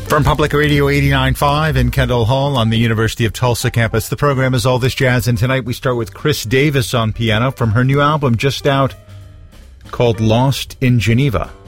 From Public Radio 89.5 in Kendall Hall on the University of Tulsa campus, the program is All This Jazz, and tonight we start with Chris Davis on piano from her new album just out called Lost in Geneva.